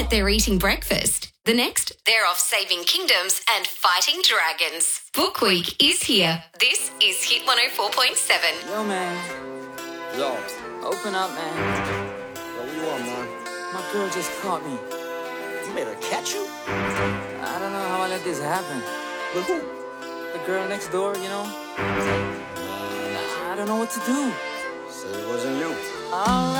minute, they're eating breakfast. The next, they're off saving kingdoms and fighting dragons. Book Week is here. This is Hit 104.7. Yo, man. Yo. Open up, man. Yo, what you want, man? My girl just caught me. You made her catch you? I don't know how I let this happen. With who? The girl next door, you know? I don't know what to do. Said it wasn't you. All